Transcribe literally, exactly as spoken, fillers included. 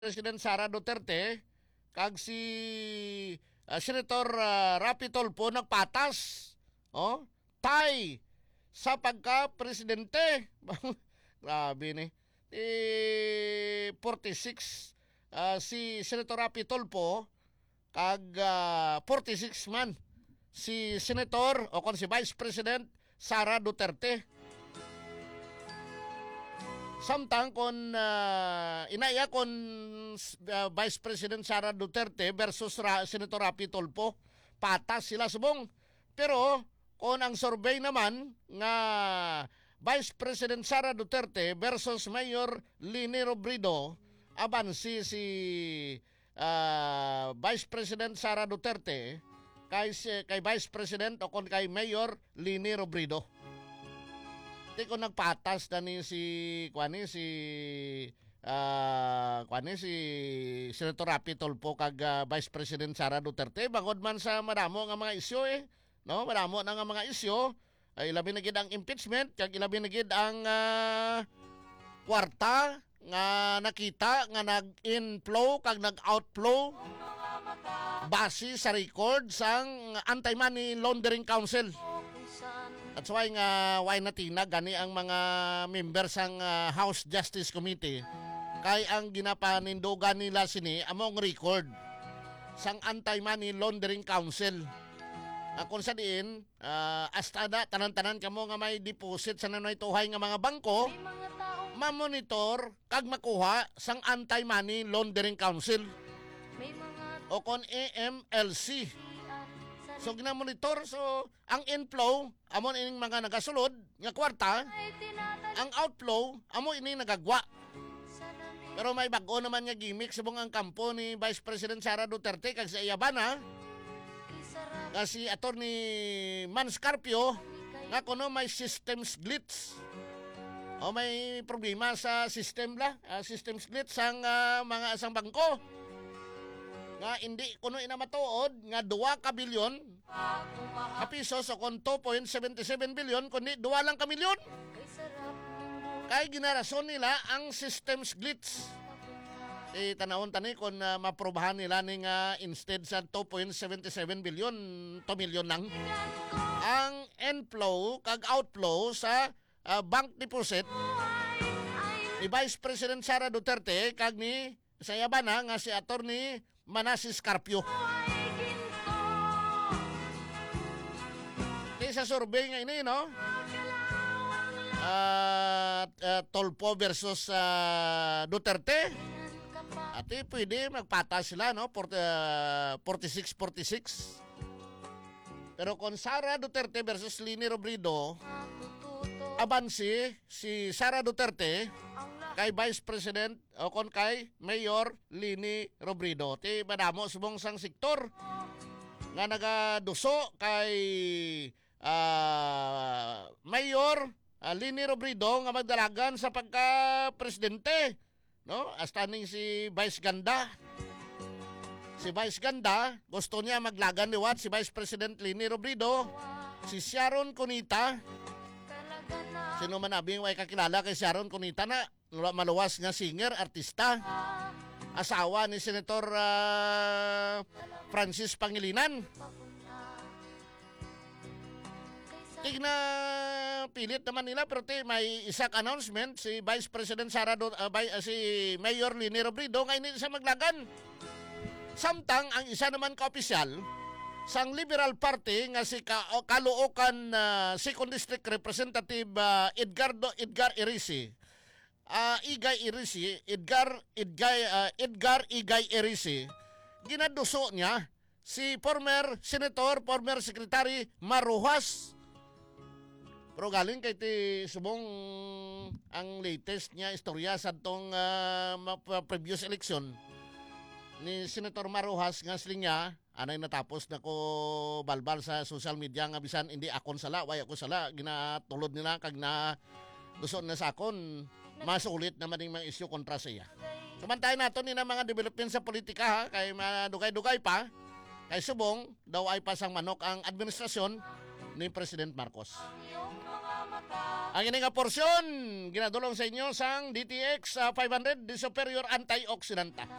President Sara Duterte kag si uh, Senator uh, Rapi Tulfo nagpatas. Oh, tay sa pagka-presidente. Grabe ni. Eh, forty-six uh, si Senator Rapi Tulfo kag uh, forty-six man si Senator o kon si Vice President Sara Duterte. Samtang kon uh, inaya kon uh, Vice President Sara Duterte versus Ra- Senator Rapi Tulfo, patas sila subong. Pero kon ang survey naman nga Vice President Sara Duterte versus Mayor Leni Robredo, abansi si uh, Vice President Sara Duterte kay kay Vice President o kon kay Mayor Leni Robredo. Di ko nagpatas na ni si kuani si uh, kuani si Senator Rapi Tulfo kag uh, Vice President Sara Duterte bangod man sa madamo nga mga isyu eh, no? Madamo na nga mga isyu, ay ilabi na gid ang impeachment kag ilabi na gid ang uh, kwarta nga nakita nga nag-inflow kag nag-outflow base sa record sang Anti-Money Laundering Council. That's why nga why natina gani ang mga members sang uh, House Justice Committee kay ang ginapanindogan nila sini among record sang Anti-Money Laundering Council. Uh, kung sa diin uh, astada tanan-tanan kamo nga may deposit sa nanoy tuhay nga mga bangko ma-monitor kag makuha sang Anti-Money Laundering Council o kon A M L C. So ginamonitor, so ang inflow amo ining mga nagasulod nga kwarta, ang outflow amo ining nagagwa. Pero may bag-o naman nga gimmick subong ang kampo ni Vice President Sara Duterte kag sa iyabana kasi Attorney Mans Carpio nga kuno may systems glitch o may problema sa system la, uh, systems glitch sang uh, mga asang bangko nga hindi kuno ina matuod nga duwa ka bilyon ka pisos o kon two point seven seven billion kundi duwa lang ka milyon. Kay ginarason nila ang systems glitch. Eh tanawon tani kon uh, maprobahan nila ning uh, instead sa two point seven seven billion, two million lang ang inflow kag outflow sa uh, bank deposit ni Vice President Sara Duterte kag ni sa yabana nga si Attorney Manasis Carpio. Kaya sa survey nga ini, no? Uh, uh, Tulfo versus uh, Duterte. At eh, pwede magpatas sila, no? forty-six forty-six. Pero kung Sara Duterte versus Leni Robredo, abansi si Sara Duterte kay Vice President o kon kay Mayor Leni Robredo. Ti madamo subong sang sektor nga nagaduso kay uh, Mayor uh, Leni Robredo nga magdalagan sa pagka-presidente, no? Hasta ning si Vice Ganda. Si Vice Ganda gusto niya maglagan liwat si Vice President Leni Robredo, si Sharon Cunita. Sino man abing way kakilala kay Sharon Cunita na maluwas nga singer, artista. Asawa ni Senator uh, Francis Pangilinan. Tigna pilit naman nila pero ti, may isak announcement si Vice President Sara uh, by, uh, si Mayor Leni Robredo nga hindi siya maglagan. Samtang ang isa naman ka-opisyal sang Liberal Party nga si ka, o, Caloocan uh, second District Representative uh, Edgardo Edgar Irisi. Uh, Igay Irisi, Edgar Edgar uh, Edgar Igay Irisi, ginaduso niya si former Senator, former Secretary Maruhas. Pero galing kay ti subong ang latest niya istorya sa tong uh, previous election ni Senator Maruhas nga sling niya anay natapos na ko balbal sa social media nga bisan hindi akon sala, way ako sala, ginatulod nila kag na duso na sa akon. Masulit naman yung mga isyu kontra sa iya. Sumantayin nato ni na mga development sa politika ha, kay madugay-dugay pa, kay subong daw ay pasang manok ang administrasyon ni President Marcos. Ang ini nga porsyon ginadulong sa inyo sang D T X ah, five hundred, the superior antioxidant.